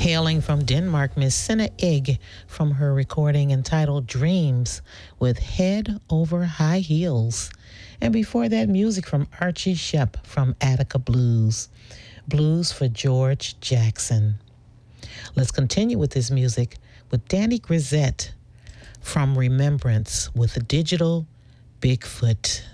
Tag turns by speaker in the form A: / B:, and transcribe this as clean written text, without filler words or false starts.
A: Hailing from Denmark, Miss Senna Egg from her recording entitled Dreams with Head Over High Heels. And before that, music from Archie Shepp from Attica Blues. Blues for George Jackson. Let's continue with this music with Danny Grisette from Remembrance with Digital Bigfoot.